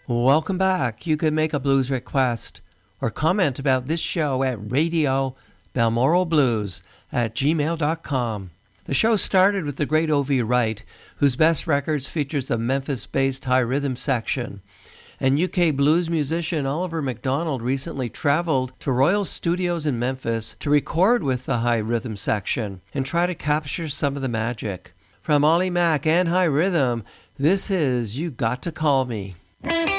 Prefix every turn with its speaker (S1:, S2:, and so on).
S1: Welcome back. You can make a blues request or comment about this show at radiobalmoralblues@gmail.com. The show started with the great O.V. Wright, whose best records features the Memphis-based high rhythm section. And UK blues musician Oliver MacDonald recently traveled to Royal Studios in Memphis to record with the high rhythm section and try to capture some of the magic. From Ollie Mack and High Rhythm, this is You Got to Call Me.